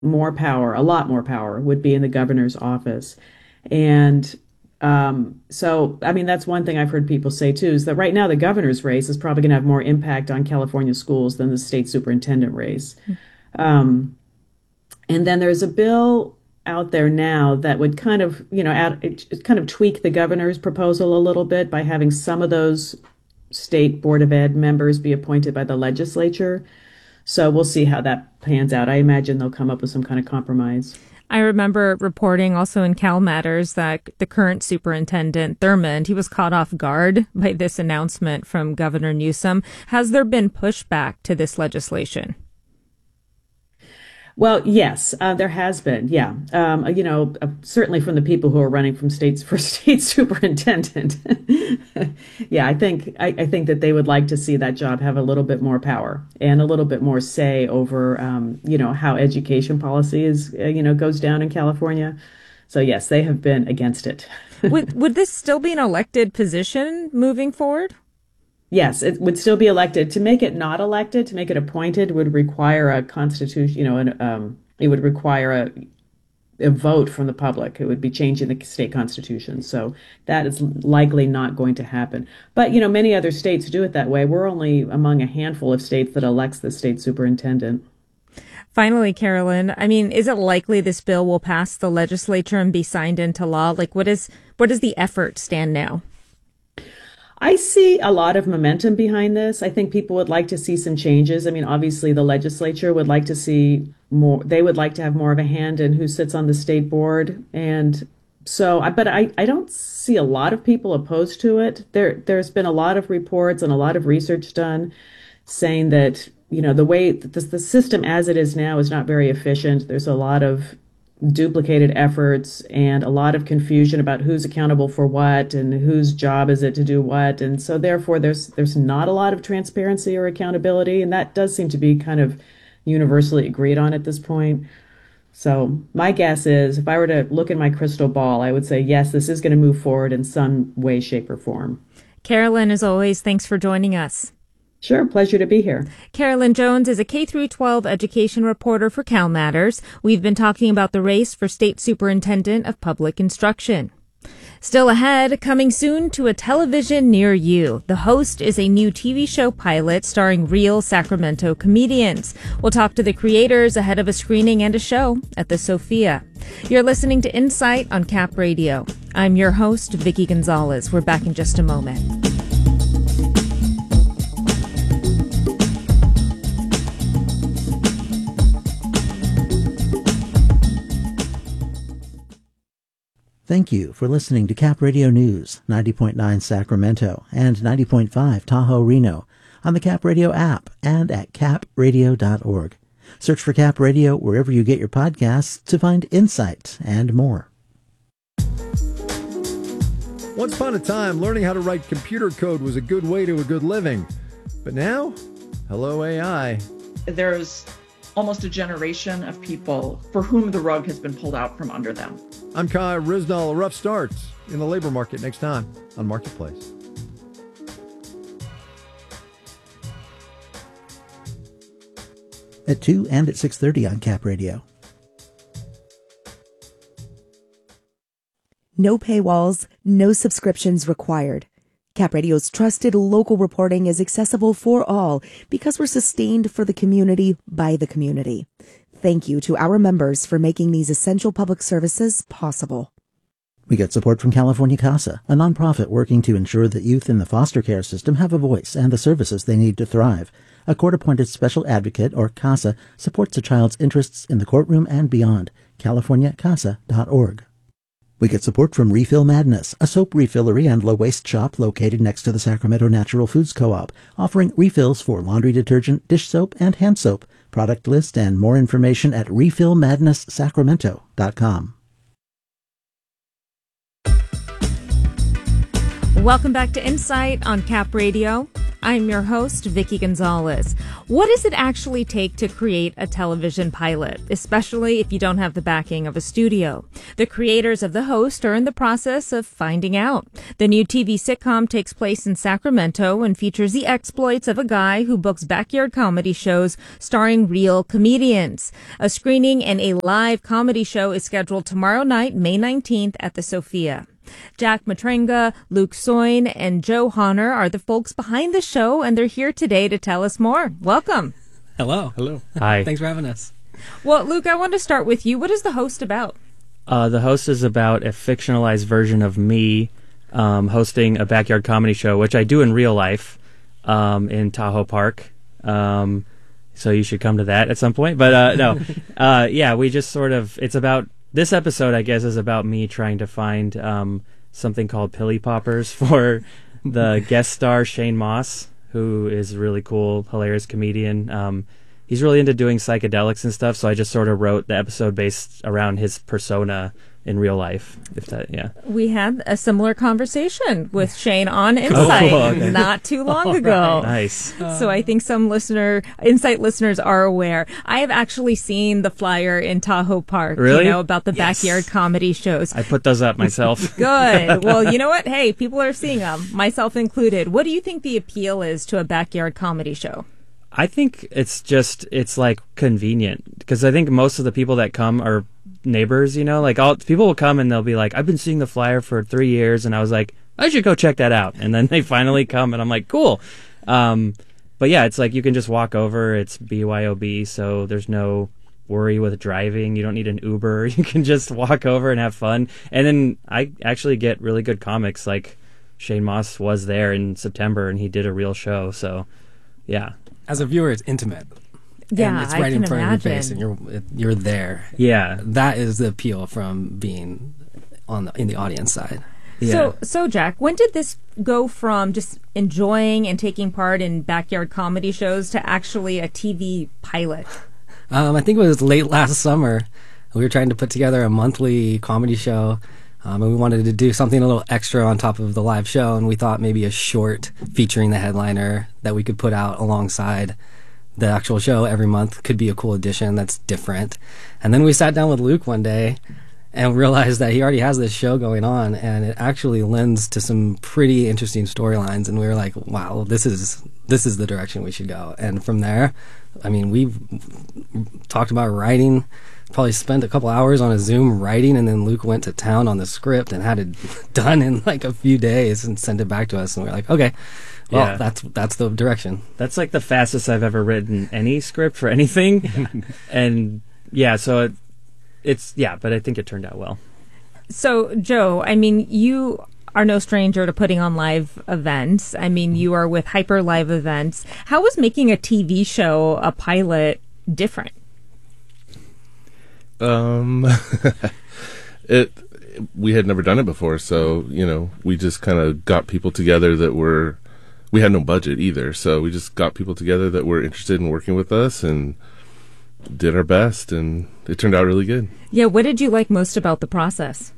more power, a lot more power, would be in the governor's office. And so, I mean, that's one thing I've heard people say too, is that right now the governor's race is probably going to have more impact on California schools than the state superintendent race. Um, and then there's a bill out there now that would kind of, it kind of tweak the governor's proposal a little bit by having some of those state Board of Ed members be appointed by the legislature. So we'll see how that pans out. I imagine they'll come up with some kind of compromise. I remember reporting also in Cal Matters that the current superintendent, Thurmond, he was caught off guard by this announcement from Governor Newsom. Has there been pushback to this legislation? Well, yes, there has been. Yeah. Certainly from the people who are running from states for state superintendent. Yeah, I think that they would like to see that job have a little bit more power and a little bit more say over, how education policy goes down in California. So yes, they have been against it. Would this still be an elected position moving forward? Yes, it would still be elected. To make it not elected, to make it appointed, would require a constitution, it would require a vote from the public. It would be changing the state constitution. So that is likely not going to happen. But, many other states do it that way. We're only among a handful of states that elects the state superintendent. Finally, Carolyn, I mean, is it likely this bill will pass the legislature and be signed into law? Like, where does the effort stand now? I see a lot of momentum behind this. I think people would like to see some changes. I mean, obviously, the legislature would like to see more. They would like to have more of a hand in who sits on the state board. And so, but I don't see a lot of people opposed to it. There's been a lot of reports and a lot of research done saying that, the way that the system as it is now is not very efficient. There's a lot of duplicated efforts and a lot of confusion about who's accountable for what and whose job is it to do what. And so therefore there's not a lot of transparency or accountability. And that does seem to be kind of universally agreed on at this point. So my guess is if I were to look in my crystal ball, I would say, yes, this is going to move forward in some way, shape, or form. Carolyn, as always, thanks for joining us. Sure, pleasure to be here. Carolyn Jones is a K-12 education reporter for Cal Matters. We've been talking about the race for State Superintendent of Public Instruction. Still ahead, coming soon to a television near you. The Host is a new TV show pilot starring real Sacramento comedians. We'll talk to the creators ahead of a screening and a show at the Sophia. You're listening to Insight on Cap Radio. I'm your host, Vicki Gonzalez. We're back in just a moment. Thank you for listening to Cap Radio News, 90.9 Sacramento and 90.5 Tahoe Reno on the Cap Radio app and at capradio.org. Search for Cap Radio wherever you get your podcasts to find insight and more. Once upon a time, learning how to write computer code was a good way to a good living. But now, hello AI. There's almost a generation of people for whom the rug has been pulled out from under them. I'm Kai Risnall. A rough start in the labor market next time on Marketplace. At 2 and at 6:30 on Cap Radio. No paywalls, no subscriptions required. Cap Radio's trusted local reporting is accessible for all because we're sustained for the community by the community. Thank you to our members for making these essential public services possible. We get support from California CASA, a nonprofit working to ensure that youth in the foster care system have a voice and the services they need to thrive. A court-appointed special advocate, or CASA, supports a child's interests in the courtroom and beyond. CaliforniaCASA.org. We get support from Refill Madness, a soap refillery and low-waste shop located next to the Sacramento Natural Foods Co-op, offering refills for laundry detergent, dish soap, and hand soap. Product list and more information at refillmadnesssacramento.com. Welcome back to Insight on Cap Radio. I'm your host, Vicky Gonzalez. What does it actually take to create a television pilot, especially if you don't have the backing of a studio? The creators of The Host are in the process of finding out. The new TV sitcom takes place in Sacramento and features the exploits of a guy who books backyard comedy shows starring real comedians. A screening and a live comedy show is scheduled tomorrow night, May 19th at the Sophia. Jack Matrenga, Luke Soin, and Joe Honor are the folks behind the show, and they're here today to tell us more. Welcome. Hello. Hello. Hi. Thanks for having us. Well, Luke, I want to start with you. What is The Host about? The Host is about a fictionalized version of me hosting a backyard comedy show, which I do in real life in Tahoe Park. So you should come to that at some point. But no, yeah, we just sort of, it's about, this episode, I guess, is about me trying to find something called Pilly Poppers for the guest star, Shane Moss, who is a really cool, hilarious comedian. He's really into doing psychedelics and stuff, so I just sort of wrote the episode based around his persona in real life. If that, yeah. We had a similar conversation with Shane on Insight okay. not too long ago. Nice. So I think some Insight listeners are aware. I have actually seen the flyer in Tahoe Park, Really? About the backyard comedy shows. I put those up myself. Good. Well, you know what? Hey, people are seeing them, myself included. What do you think the appeal is to a backyard comedy show? I think it's like convenient, because I think most of the people that come are neighbors, like people will come and they'll be like, I've been seeing the flyer for 3 years, and I was like, I should go check that out. And then they finally come and I'm like, cool. But yeah, it's like you can just walk over. It's BYOB, so there's no worry with driving. You don't need an Uber. You can just walk over and have fun. And then I actually get really good comics. Like Shane Moss was there in September and he did a real show. So yeah. As a viewer, it's intimate. Yeah, and it's I right can in front imagine. of your face, and you're there. Yeah. That is the appeal from being in the audience side. Yeah. So Jack, when did this go from just enjoying and taking part in backyard comedy shows to actually a TV pilot? I think it was late last summer. We were trying to put together a monthly comedy show, and we wanted to do something a little extra on top of the live show, and we thought maybe a short featuring the headliner that we could put out alongside the actual show every month could be a cool addition that's different. And then we sat down with Luke one day and realized that he already has this show going on, and it actually lends to some pretty interesting storylines. And we were like, wow, this is the direction we should go. And from there, I mean, we've talked about writing, probably spent a couple hours on a Zoom writing, and then Luke went to town on the script and had it done in like a few days and sent it back to us. And we're like, okay, well, Yeah. that's the direction. That's like the fastest I've ever written any script for anything. And yeah, so but I think it turned out well. So, Joe, I mean, you are no stranger to putting on live events. I mean, you are with Hyper Live Events. How was making a TV show, a pilot, different? We had never done it before, so we just kind of got people together we had no budget either, so we just got people together that were interested in working with us and did our best, and it turned out really good. Yeah, what did you like most about the process?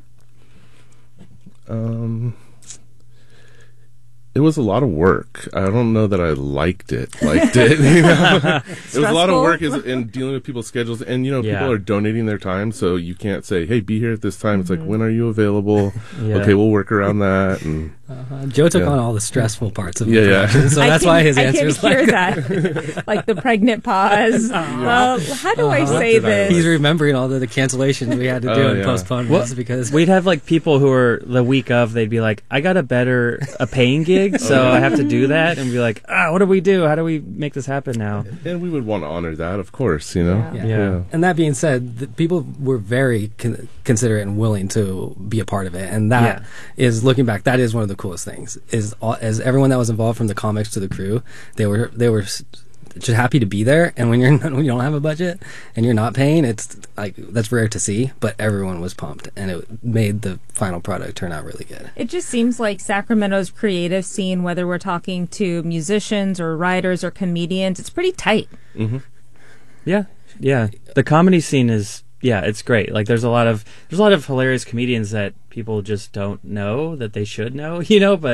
It was a lot of work. I don't know that I liked it. It was a lot of work in dealing with people's schedules. And, people are donating their time, so you can't say, hey, be here at this time. It's like, when are you available? Yeah. Okay, we'll work around that. And Joe took on all the stressful parts of Yeah, the yeah. production, so that's why his answer is I can like hear that. Like the pregnant pause. How do I say this? he's remembering all the cancellations we had to do Oh, and yeah. postponements because We'd have like people who were the week of, they'd be like, I got a paying gig, so I have to do that. And be like, what do we do? How do we make this happen now? and we would want to honor that, of course, Yeah. And that being said, the people were very considerate and willing to be a part of it, and that is looking back, that is one of the coolest things. As everyone that was involved, from the comics to the crew, they were just happy to be there. And when you don't have a budget and you're not paying, it's like that's rare to see. But everyone was pumped, and it made the final product turn out really good. It just seems like Sacramento's creative scene, whether we're talking to musicians or writers or comedians, it's pretty tight. Mm-hmm. Yeah. The comedy scene is, it's great. Like there's a lot of hilarious comedians that people just don't know that they should know, but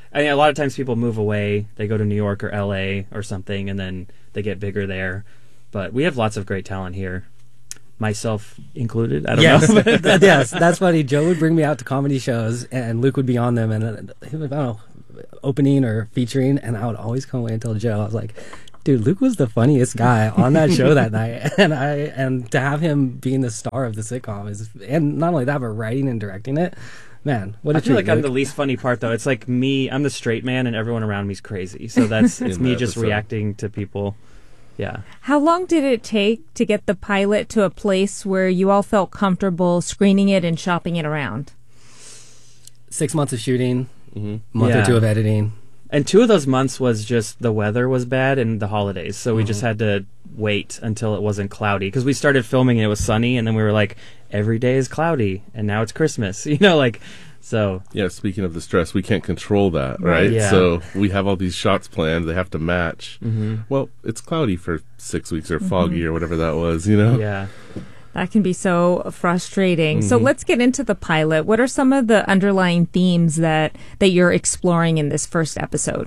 I mean, a lot of times people move away. They go to New York or LA or something, and then they get bigger there. But we have lots of great talent here, myself included. I don't know. Yes, that's funny. Joe would bring me out to comedy shows, and Luke would be on them, and he would, I don't know, opening or featuring, and I would always come away and tell Joe, I was like, dude, Luke was the funniest guy on that show that night, and to have him being the star of the sitcom is, and not only that, but writing and directing it. Man, what a I feel like treat, I'm Luke. the least funny part, though. It's like me, I'm the straight man, and everyone around me's crazy. So it's In me the just episode. reacting to people. Yeah. How long did it take to get the pilot to a place where you all felt comfortable screening it and shopping it around? 6 months of shooting, month Yeah. or two of editing. And 2 of those months was just the weather was bad and the holidays. So we just had to wait until it wasn't cloudy. Because we started filming and it was sunny, and then we were like, every day is cloudy, and now it's Christmas. So... Yeah, speaking of the stress, we can't control that, right? Yeah. So we have all these shots planned. They have to match. Well, it's cloudy for 6 weeks or foggy or whatever that was, Yeah. That can be so frustrating. So let's get into the pilot. What are some of the underlying themes that you're exploring in this first episode?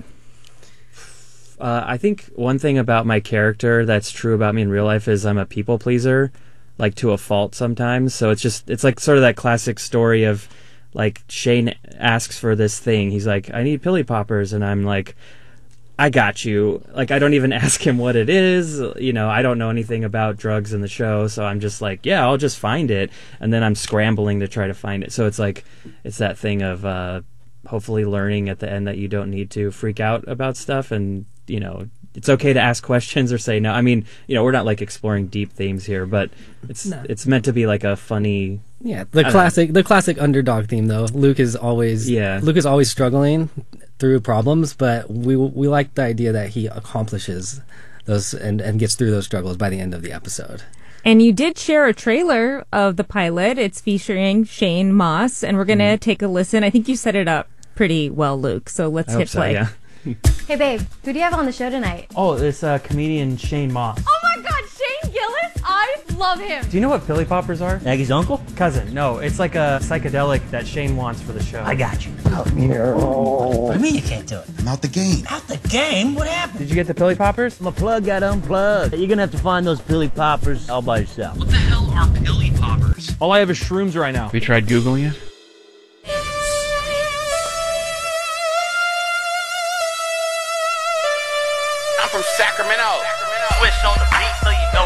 I think one thing about my character that's true about me in real life is I'm a people pleaser, like to a fault sometimes. So it's like sort of that classic story of like Shane asks for this thing. He's like, I need pilly poppers. And I'm like, I got you. Like, I don't even ask him what it is. I don't know anything about drugs in the show. So I'm just like, yeah, I'll just find it. And then I'm scrambling to try to find it. So it's like, it's that thing of hopefully learning at the end that you don't need to freak out about stuff. And, it's okay to ask questions or say no. I mean, we're not like exploring deep themes here, but it's meant to be like a funny... Yeah, the classic underdog theme though. Luke is always struggling through problems, but we like the idea that he accomplishes those and gets through those struggles by the end of the episode. And you did share a trailer of the pilot. It's featuring Shane Moss, and we're going to take a listen. I think you set it up pretty well, Luke. So let's hit play. Yeah. Hey babe, who do you have on the show tonight? Oh, this comedian Shane Moss. Oh my god, Shane Gillis? I love him. Do you know what pilly poppers are? Maggie's uncle? Cousin. No, it's like a psychedelic that Shane wants for the show. I got you. Come here. What do you mean you can't do it? I'm out the game. Out the game? What happened? Did you get the pilly poppers? My plug got unplugged. You're gonna have to find those pilly poppers all by yourself. What the hell are pilly poppers? All I have is shrooms right now. Have you tried Googling it? I'm from Sacramento. Twist on the beat so you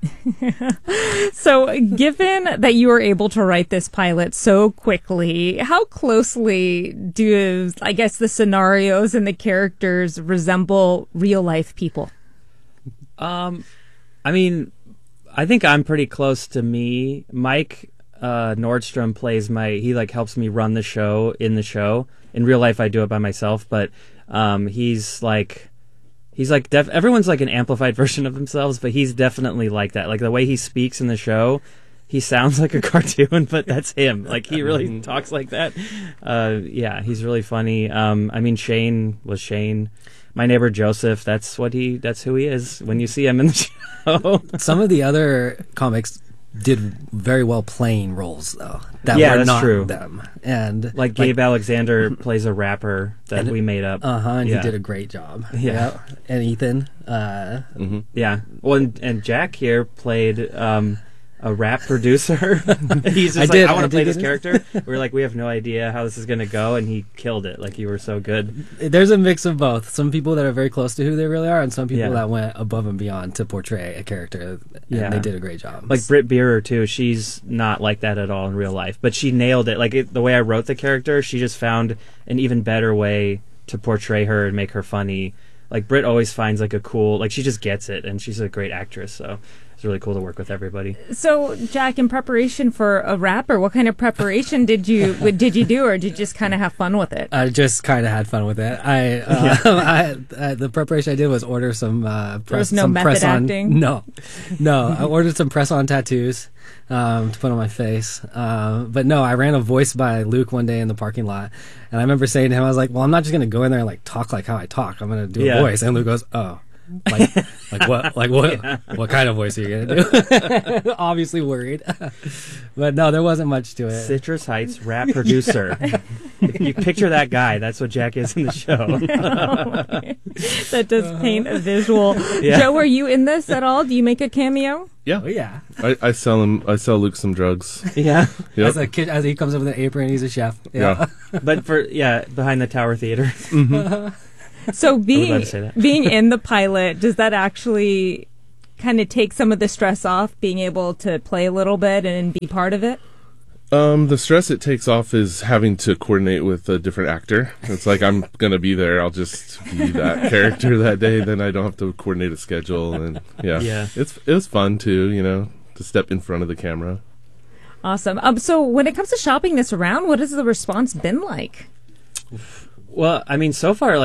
know. So given that you were able to write this pilot so quickly, how closely do, I guess, the scenarios and the characters resemble real life people? I mean, I think I'm pretty close to me. Mike Nordstrom plays he like helps me run the show in the show. In real life, I do it by myself, but he's like everyone's like an amplified version of themselves, but he's definitely like that. Like the way he speaks in the show, he sounds like a cartoon, but that's him. Like he really talks like that. Yeah, he's really funny. I mean, Shane was Shane. My neighbor Joseph, that's who he is when you see him in the show. Some of the other comics did very well playing roles though that were that's not true. them, and like Gabe Alexander plays a rapper that we made up. And he did a great job. Yeah. And Ethan, yeah. Well, and Jack here played a rap producer. He's just I want to play this character. We're like, we have no idea how this is going to go, and he killed it. Like, you were so good. There's a mix of both. Some people that are very close to who they really are, and some people that went above and beyond to portray a character, and they did a great job. Like Britt Beerer, too. She's not like that at all in real life, but she nailed it. Like, the way I wrote the character, she just found an even better way to portray her and make her funny. Like, Britt always finds, like, she just gets it, and she's a great actress, so... It's really cool to work with everybody. So, Jack, in preparation for a rapper, what kind of preparation did you do, or did you just kind of have fun with it? I just kind of had fun with it. The preparation I did was order some there was no method acting? No. I ordered some press-on tattoos to put on my face. But no, I ran a voice by Luke one day in the parking lot, and I remember saying to him, I was like, well, I'm not just going to go in there and like talk like how I talk. I'm going to do a voice. And Luke goes, oh. What kind of voice are you gonna do? Obviously worried, but no, there wasn't much to it. Citrus Heights rap producer. If you picture that guy, that's what Jack is in the show. That does paint a visual. Yeah. Joe, are you in this at all? Do you make a cameo? Yeah. Oh, yeah. I sell Luke some drugs. Yeah. Yep. As a kid, as he comes up with an apron, he's a chef. Yeah. But behind the Tower Theater. Mm-hmm. So love to say that. being in the pilot, does that actually kind of take some of the stress off, being able to play a little bit and be part of it? The stress it takes off is having to coordinate with a different actor. It's like I'm gonna be there. I'll just be that character that day. Then I don't have to coordinate a schedule. And it was fun too. To step in front of the camera. Awesome. So when it comes to shopping this around, what has the response been like? Well, I mean, so far,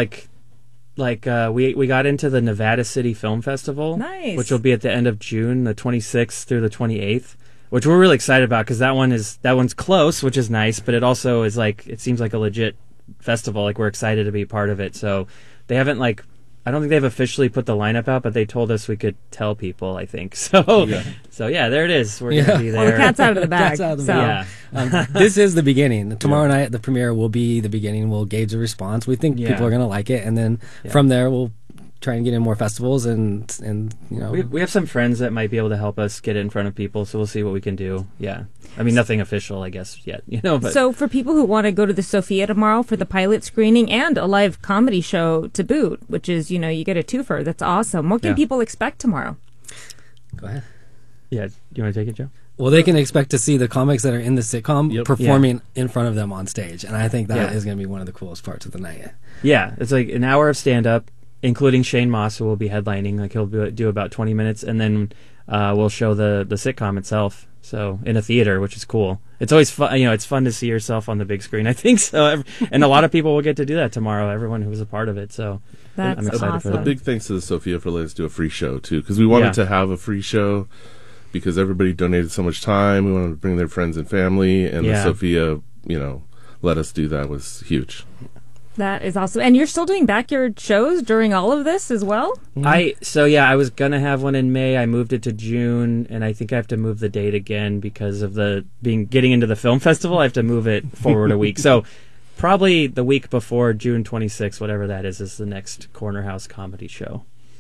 we got into the Nevada City Film Festival, Nice. which will be at the end of June, the 26th through the 28th. Which we're really excited about because that one's close, which is nice, but it also is it seems like a legit festival. Like we're excited to be part of it. So they haven't I don't think they've officially put the lineup out, but they told us we could tell people, I think. So there it is. We're going to be there. Well, the cat's out of the bag. Cat's out of the bag. Yeah. This is the beginning. Tomorrow night, the premiere will be the beginning. We'll gauge the response. We think people are going to like it, and then from there we'll try and get in more festivals and we have some friends that might be able to help us get it in front of people, so we'll see what we can do. Yeah, I mean nothing official, I guess, yet. But so for people who want to go to the Sophia tomorrow for the pilot screening and a live comedy show to boot, which is you get a twofer. That's awesome. What can people expect tomorrow? Go ahead. Yeah, do you want to take it, Joe? Well, they can expect to see the comics that are in the sitcom performing in front of them on stage, and I think that is going to be one of the coolest parts of the night. Yeah, it's like an hour of stand-up, including Shane Moss, who will be headlining. He'll do about 20 minutes, and then we'll show the sitcom itself. So in a theater, which is cool. It's always fun. It's fun to see yourself on the big screen, I think. So, and a lot of people will get to do that tomorrow. Everyone who was a part of it. So that's I'm excited for that. A big thanks to the Sophia for letting us do a free show too, because we wanted to have a free show because everybody donated so much time. We wanted to bring their friends and family, and the Sophia, let us do that was huge. That is awesome. And you're still doing backyard shows during all of this as well? I was gonna have one in May. I moved it to June, and I think I have to move the date again because of getting into the film festival. I have to move it forward a week. So probably the week before June 26th, whatever that is the next Corner House comedy show.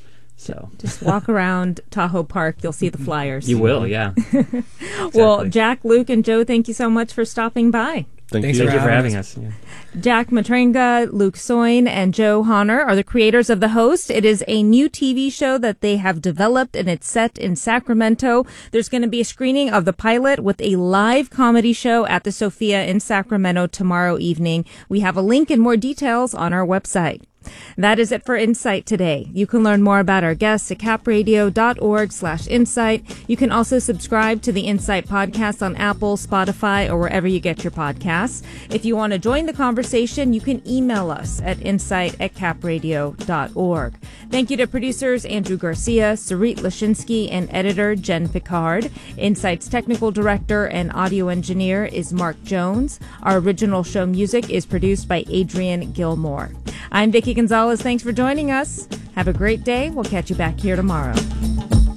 So just walk around Tahoe Park. You'll see the flyers. You will, yeah. Exactly. Exactly. Well, Jack, Luke, and Joe, thank you so much for stopping by. Thank you for having us. Yeah. Jack Matrenga, Luke Soin, and Joe Honor are the creators of The Host. It is a new TV show that they have developed, and it's set in Sacramento. There's going to be a screening of the pilot with a live comedy show at the Sophia in Sacramento tomorrow evening. We have a link and more details on our website. That is it for Insight today. You can learn more about our guests at capradio.org/insight. You can also subscribe to the Insight podcast on Apple, Spotify, or wherever you get your podcasts. If you want to join the conversation, you can email us at insight@capradio.org. Thank you to producers Andrew Garcia, Sarit Lashinsky, and editor Jen Picard. Insight's technical director and audio engineer is Mark Jones. Our original show music is produced by Adrian Gilmore. I'm Vicki Gonzalez. Thanks for joining us. Have a great day. We'll catch you back here tomorrow.